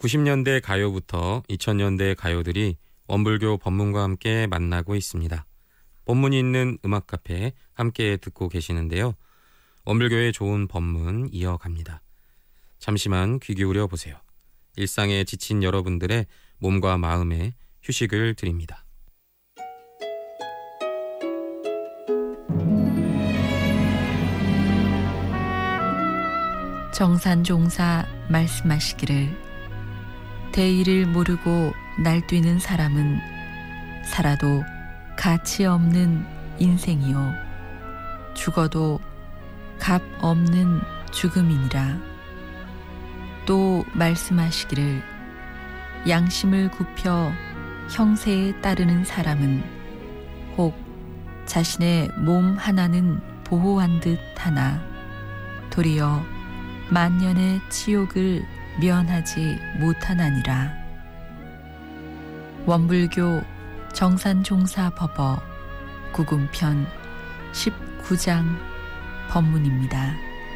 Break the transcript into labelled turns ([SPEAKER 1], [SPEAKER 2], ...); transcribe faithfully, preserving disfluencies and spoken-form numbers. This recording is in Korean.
[SPEAKER 1] 구십 년대 가요부터 이천 년대 가요들이 원불교 법문과 함께 만나고 있습니다. 법문이 있는 음악 카페 함께 듣고 계시는데요. 원불교의 좋은 법문 이어갑니다. 잠시만 귀 기울여 보세요. 일상에 지친 여러분들의 몸과 마음에 휴식을 드립니다.
[SPEAKER 2] 정산종사 말씀하시기를 대의를 모르고 날뛰는 사람은 살아도 가치 없는 인생이요 죽어도 값 없는 죽음이니라. 또 말씀하시기를 양심을 굽혀 형세에 따르는 사람은 혹 자신의 몸 하나는 보호한 듯 하나 도리어 만년의 치욕을 면하지 못하나니라. 원불교 정산종사법어 구금편 십구 장 법문입니다.